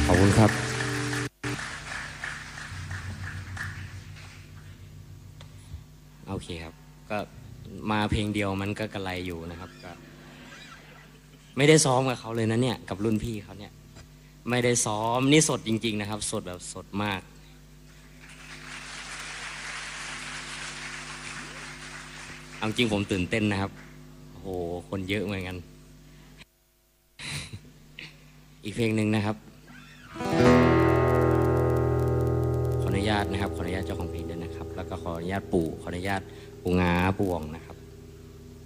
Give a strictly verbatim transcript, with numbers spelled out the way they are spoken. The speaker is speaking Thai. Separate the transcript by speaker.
Speaker 1: ขอบคุณครับโอเคครับก็มาเพลงเดียวมันก็กระไรอยู่นะครับก็ไม่ได้ซ้อมกับเขาเลยนะเนี่ยกับรุ่นพี่เขาเนี่ยไม่ได้ซ้อมนี่สดจริงๆนะครับสดแบบสดมากเอาจริงผมตื่นเต้นนะครับโอ้โหคนเยอะเหมือนกันอีกเพลงหนึ่งนะครับขออนุญาตนะครับขออนุญาตเจ้าของเพลงด้วยนะครับแล้วก็ขออนุญาตปู่ขออนุญาตปู่งาปู่วองนะครับ